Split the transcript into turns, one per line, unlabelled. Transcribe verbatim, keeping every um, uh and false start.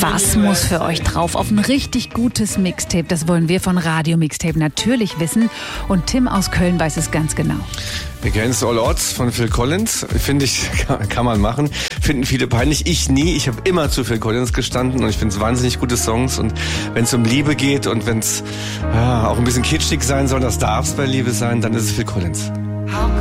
Was muss für euch drauf auf ein richtig gutes Mixtape? Das wollen wir von Radio Mixtape natürlich wissen. Und Tim aus Köln weiß es ganz genau.
Against All Odds von Phil Collins, finde ich, kann, kann man machen. Finden viele peinlich. Ich nie. Ich habe immer zu Phil Collins gestanden und ich finde es wahnsinnig gute Songs. Und wenn es um Liebe geht und wenn es ja, auch ein bisschen kitschig sein soll, das darf es bei Liebe sein, dann ist es Phil Collins.